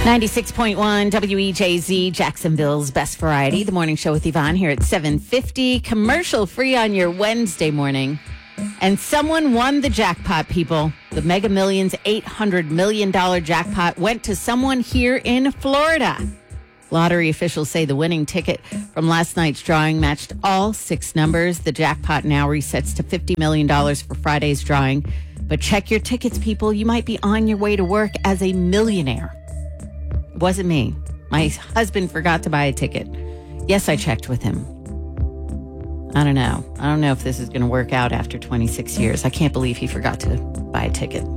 96.1 WEJZ, Jacksonville's best variety. The morning show with Yvonne here at 7:50. Commercial free on your Wednesday morning. And someone won the jackpot, people. The Mega Millions $800 million jackpot went to someone here in Florida. Lottery officials say the winning ticket from last night's drawing matched all 6 numbers. The jackpot now resets to $50 million for Friday's drawing. But check your tickets, people. You might be on your way to work as a millionaire. It wasn't me. My husband forgot to buy a ticket. Yes, I checked with him. I don't know. I don't know if this is going to work out after 26 years. I can't believe he forgot to buy a ticket.